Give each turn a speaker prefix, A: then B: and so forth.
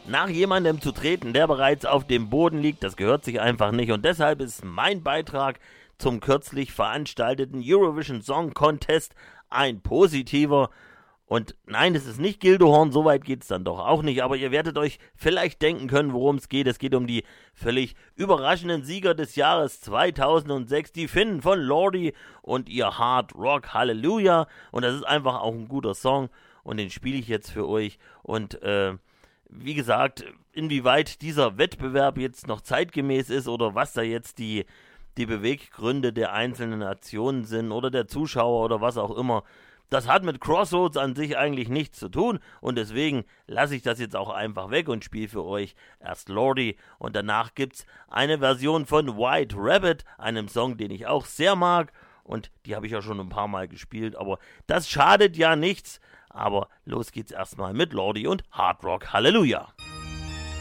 A: nach jemandem zu treten, der bereits auf dem Boden liegt, das gehört sich einfach nicht. Und deshalb ist mein Beitrag zum kürzlich veranstalteten Eurovision Song Contest ein positiver. Und nein, es ist nicht Gildehorn, so weit geht es dann doch auch nicht. Aber ihr werdet euch vielleicht denken können, worum es geht. Es geht um die völlig überraschenden Sieger des Jahres 2006, die Finnen von Lordi und ihr Hard Rock Hallelujah. Und das ist einfach auch ein guter Song und den spiele ich jetzt für euch. Und wie gesagt, inwieweit dieser Wettbewerb jetzt noch zeitgemäß ist oder was da jetzt die Beweggründe der einzelnen Nationen sind oder der Zuschauer oder was auch immer, das hat mit Crossroads an sich eigentlich nichts zu tun und deswegen lasse ich das jetzt auch einfach weg und spiele für euch erst Lordi und danach gibt's eine Version von White Rabbit, einem Song, den ich auch sehr mag und die habe ich ja schon ein paar Mal gespielt, aber das schadet ja nichts. Aber los geht's erstmal mit Lordi und Hard Rock Hallelujah.